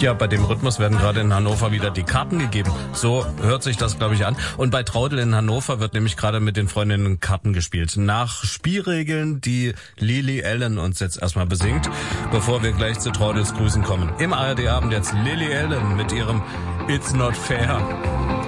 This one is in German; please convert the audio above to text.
Ja, bei dem Rhythmus werden gerade in Hannover wieder die Karten gegeben. So hört sich das, glaube ich, an. Und bei Traudl in Hannover wird nämlich gerade mit den Freundinnen Karten gespielt. Nach Spielregeln, die Lily Allen uns jetzt erstmal besingt, bevor wir gleich zu Traudls Grüßen kommen. Im ARD-Abend jetzt Lily Allen mit ihrem It's Not Fair.